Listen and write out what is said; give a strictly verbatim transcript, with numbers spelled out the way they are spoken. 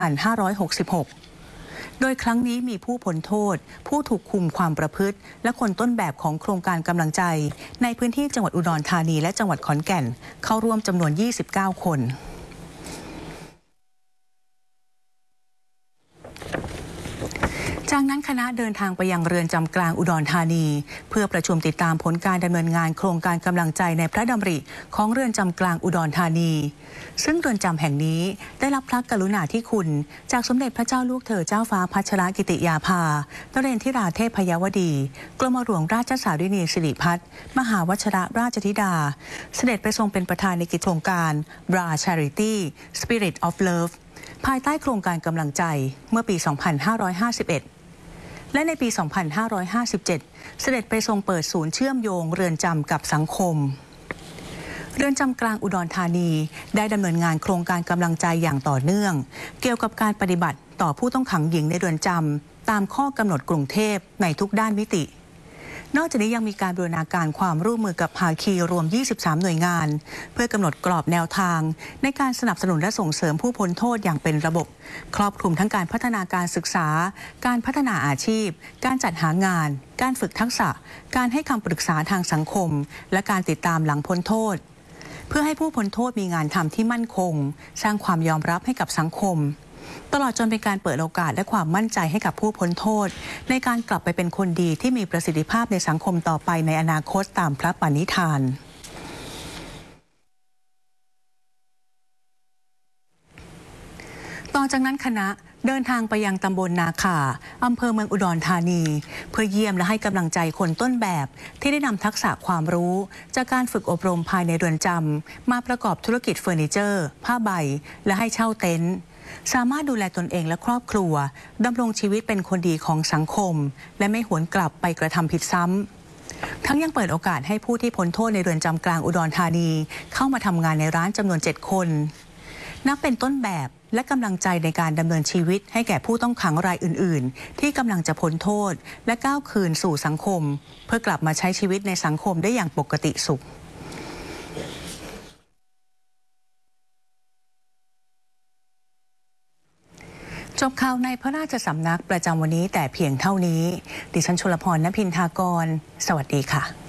พันห้าร้อยหกสิบหก โดยครั้งนี้มีผู้พ้นโทษผู้ถูกคุมความประพฤติและคนต้นแบบของโครงการกำลังใจในพื้นที่จังหวัดอุดรธานีและจังหวัดขอนแก่นเข้าร่วมจำนวนยี่สิบเก้าคนจากนั้นคณะเดินทางไปยังเรือนจำกลางอุดรธานีเพื่อประชุมติดตามผลการดำเนินงานโครงการกำลังใจในพระดำริของเรือนจำกลางอุดรธานีซึ่งเรือนจำแห่งนี้ได้รับพระกรุณาธิคุณจากสมเด็จพระเจ้าลูกเธอเจ้าฟ้าพัชรกิติยาภานเรนทิราเทพพยวดีกรมหลวงราชสารินีสิริพัฒน์มหาวชิรราชธิดาเสด็จไปทรงเป็นประธานในกิจโครงการ บรา Charity Spirit of Love ภายใต้โครงการกำลังใจเมื่อปี สองพันห้าร้อยห้าสิบเอ็ดและในปี สองพันห้าร้อยห้าสิบเจ็ด เสด็จไปทรงเปิดศูนย์เชื่อมโยงเรือนจำกับสังคมเรือนจำกลางอุดรธานีได้ดำเนินงานโครงการกำลังใจอย่างต่อเนื่องเกี่ยวกับการปฏิบัติต่อผู้ต้องขังหญิงในเรือนจำตามข้อกำหนดกรุงเทพในทุกด้านมิตินอกจากนี้ยังมีการบูรณาการความร่วมมือกับภาคีรวมยี่สิบสามหน่วยงานเพื่อกำหนดกรอบแนวทางในการสนับสนุนและส่งเสริมผู้พ้นโทษอย่างเป็นระบบครอบคลุมทั้งการพัฒนาการศึกษาการพัฒนาอาชีพการจัดหางานการฝึกทักษะการให้คำปรึกษาทางสังคมและการติดตามหลังพ้นโทษเพื่อให้ผู้พ้นโทษมีงานทำที่มั่นคงสร้างความยอมรับให้กับสังคมตลอดจนเป็นการเปิดโอกาสและความมั่นใจให้กับผู้พ้นโทษในการกลับไปเป็นคนดีที่มีประสิทธิภาพในสังคมต่อไปในอนาคตตามพระปณิธานต่อจากนั้นคณะเดินทางไปยังตำบลนาข่าอำเภอเมืองอุดรธานีเพื่อเยี่ยมและให้กำลังใจคนต้นแบบที่ได้นำทักษะความรู้จากการฝึกอบรมภายในเรือนจำมาประกอบธุรกิจเฟอร์นิเจอร์ผ้าใบและให้เช่าเต็นท์สามารถดูแลตนเองและครอบครัวดำรงชีวิตเป็นคนดีของสังคมและไม่หวนกลับไปกระทำผิดซ้ำทั้งยังเปิดโอกาสให้ผู้ที่พ้นโทษในเรือนจำกลางอุดรธานีเข้ามาทำงานในร้านจำนวนเจ็ดคนนับเป็นต้นแบบและกำลังใจในการดำเนินชีวิตให้แก่ผู้ต้องขังรายอื่นๆที่กำลังจะพ้นโทษและก้าวคืนสู่สังคมเพื่อกลับมาใช้ชีวิตในสังคมได้อย่างปกติสุขจบข่าวในพระราชสำนักประจำวันนี้แต่เพียงเท่านี้ดิฉันชลพร ณ พินทากรสวัสดีค่ะ